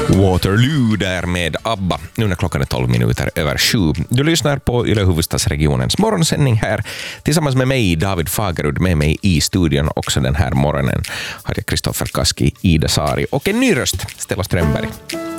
Waterloo där med ABBA. Nu när klockan är 12 minuter över 7. Du lyssnar på Yle Hufvudstadsregionens morgonsändning här. Tillsammans med mig, David Fagerud, med mig i studion också den här morgonen har jag Kristoffer Kaski, Ida Sari och en ny röst, Stella Strömberg.